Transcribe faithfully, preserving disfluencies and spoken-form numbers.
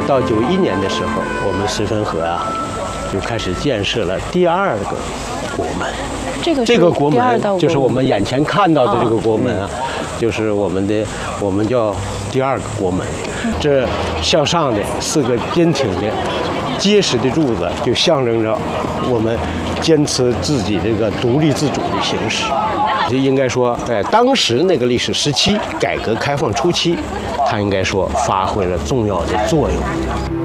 到九一年的时候，我们绥芬河啊，就开始建设了第二个国门。 这个这个国门就是我们们眼前看到的这个国门啊，就是我们的我们叫第二个国门。这向上的四个坚挺的、结实的柱子，就象征着我们坚持自己这个独立自主的形式。就应该说，在当时那个历史时期，改革开放初期，它应该说发挥了重要的作用。